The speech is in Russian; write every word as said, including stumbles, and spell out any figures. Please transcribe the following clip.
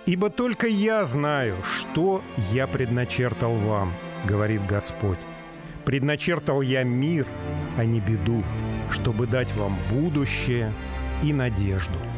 «Ибо только я знаю, что я предначертал вам, — говорит Господь. Предначертал я мир, а не беду, чтобы дать вам будущее и надежду».